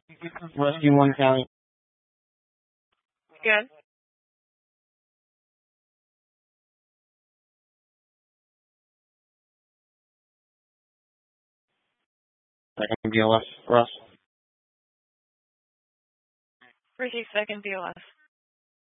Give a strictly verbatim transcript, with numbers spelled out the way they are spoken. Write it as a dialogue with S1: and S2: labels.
S1: Rescue one County.
S2: Good.
S1: Second B L S, Russ.
S2: Receive second B L S.